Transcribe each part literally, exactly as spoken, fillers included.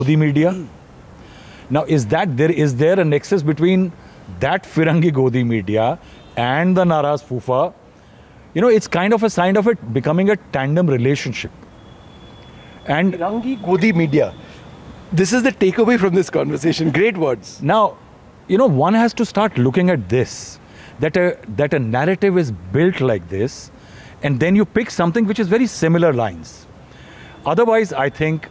Godi media. Now, is that there is there a nexus between that Firangi Godi media and the Naraz Fufa? You know, it's kind of a sign of it becoming a tandem relationship. And Firangi Godi media. This is the takeaway from this conversation. Great words. Now, you know, one has to start looking at this, that a, that a narrative is built like this, and then you pick something which is very similar lines. Otherwise, I think,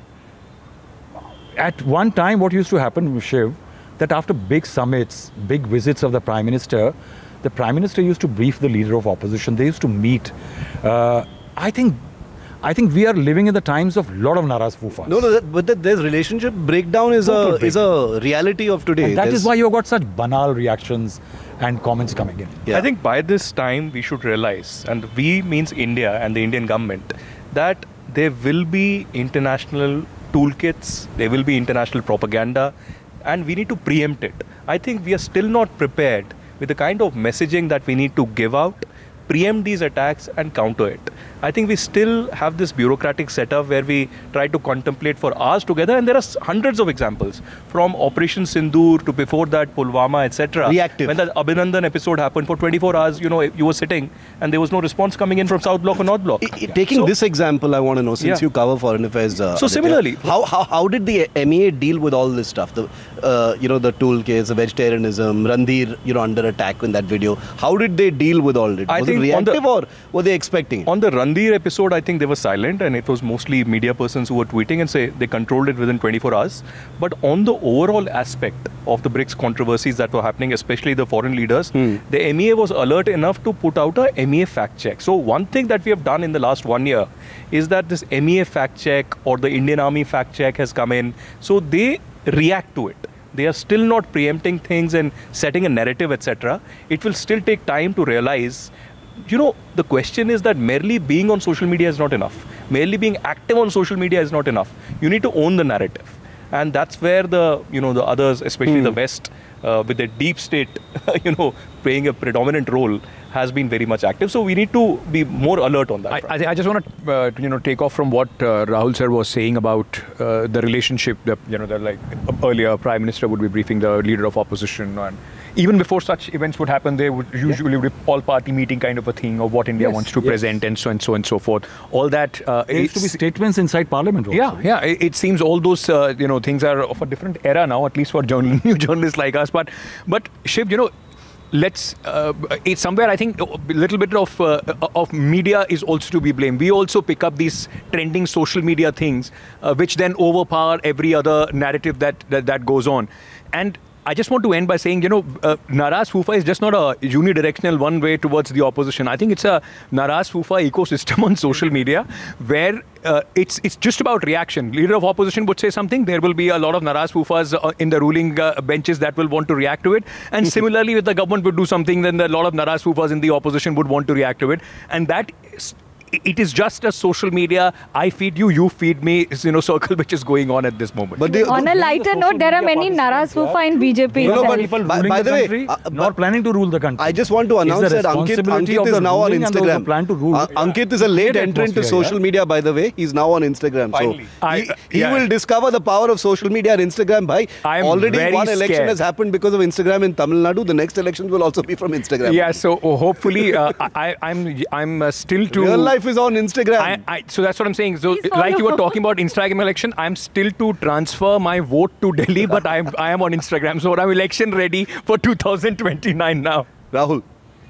at one time, what used to happen, Shiv, that after big summits, big visits of the Prime Minister, the Prime Minister used to brief the leader of opposition. They used to meet. Uh, I think I think we are living in the times of a lot of Naraz Fufas. No, no, that, but that there's relationship breakdown is Total a breakdown. is a reality of today. And that There's- is why you've got such banal reactions and comments coming in. Yeah. I think by this time we should realize, and we means India and the Indian government, that there will be international toolkits, there will be international propaganda, and we need to preempt it. I think we are still not prepared with the kind of messaging that we need to give out, preempt these attacks and counter it. I think we still have this bureaucratic setup where we try to contemplate for hours together, and there are hundreds of examples from Operation Sindoor to before that Pulwama, et cetera. Reactive. When that Abhinandan episode happened, for twenty-four hours, you know, you were sitting and there was no response coming in from South Block or North Block. I- I- Taking So- this example, I want to know, since Yeah. you cover foreign affairs. Uh, So Aditya, similarly- how, how how did the M E A deal with all this stuff? The uh, you know the toolkits, the vegetarianism, Randhir, you know, under attack in that video. How did they deal with all it? I Was think it on the- reactive or were they expecting it? On the Randhir episode, I think they were silent, and it was mostly media persons who were tweeting and say they controlled it within twenty-four hours. But on the overall aspect of the BRICS controversies that were happening, especially the foreign leaders, Hmm. the M E A was alert enough to put out a M E A fact check. So one thing that we have done in the last one year is that this M E A fact check or the Indian Army fact check has come in. So they react to it. They are still not preempting things and setting a narrative, et cetera. It will still take time to realize. You know, the question is that merely being on social media is not enough. Merely being active on social media is not enough. You need to own the narrative. And that's where the, you know, the others, especially the West, uh, with their deep state, you know, playing a predominant role, has been very much active. So we need to be more alert on that I, front. I, I just want to, uh, you know, take off from what uh, Rahul sir was saying about uh, the relationship that, you know, that like earlier Prime Minister would be briefing the leader of opposition, and even before such events would happen, they would usually be all-party meeting kind of a thing of what India Yes, wants to yes. present and so and so and so forth. All that. Uh, There used to be it's- statements inside Parliament also. yeah, yeah. It, it seems all those uh, you know things are of a different era now, at least for journal, new journalists like us. But but Shiv, you know, let's. Uh, it's somewhere I think a little bit of uh, of media is also to be blamed. We also pick up these trending social media things, uh, which then overpower every other narrative that that, that goes on, and. I just want to end by saying, you know, uh, Naraz Fufa is just not a unidirectional one way towards the opposition. I think it's a Naraz Fufa ecosystem on social media where uh, it's it's just about reaction. Leader of opposition would say something, there will be a lot of Naraz Fufas uh, in the ruling uh, benches that will want to react to it. And similarly, if the government would do something, then a lot of Naraz Fufas in the opposition would want to react to it. And that is, it is just a social media, I feed you, you feed me, you know, circle which is going on at this moment. But they, On a lighter note, there are many Naraz Fufa in B J P No, no, itself. but- People By- ruling by the the way, country, uh, nor but- planning to rule the country. I just want to It's announce the that Ankit, responsibility Ankit of is the now on ruling and those who Instagram. plan to rule. Uh, Ankit is a late Great entrant to atmosphere, social yeah. media, by the way. He's now on Instagram. Finally. So I- he, uh, he yeah. will discover the power of social media and Instagram. Bhai. I am Already very one election scared. has happened because of Instagram in Tamil Nadu. The next elections will also be from Instagram. Yeah, so uh, hopefully, uh, I, I'm I'm uh, still to. Real life is on Instagram. I, I, so that's what I'm saying. So, Please like you were follow. talking about Instagram election, I'm still to transfer my vote to Delhi, but I'm I am on Instagram, so I'm election ready for two thousand twenty-nine now. Rahul.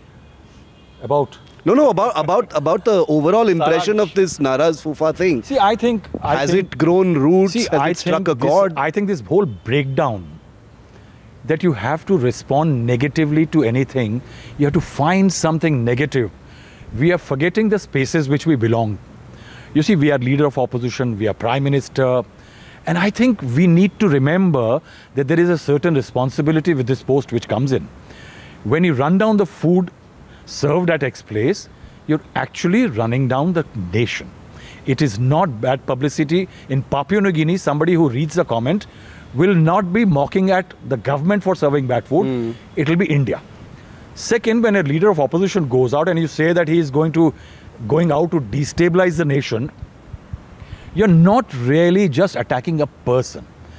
About. No, no, about about about the overall impression of this Naraz Fufa thing. See, I think. I Has think, it grown roots? See, Has I it struck think a this- chord? I think this whole breakdown, that you have to respond negatively to anything, you have to find something negative. We are forgetting the spaces which we belong. You see, we are leader of opposition, we are prime minister, and I think we need to remember that there is a certain responsibility with this post which comes in. When you run down the food served at X place, you're actually running down the nation. It is not bad publicity. In Papua New Guinea, somebody who reads the comment will not be mocking at the government for serving bad food. Mm. It will be India. Second, when a leader of opposition goes out and you say that he is going to going out to destabilize the nation, you're not really just attacking a person.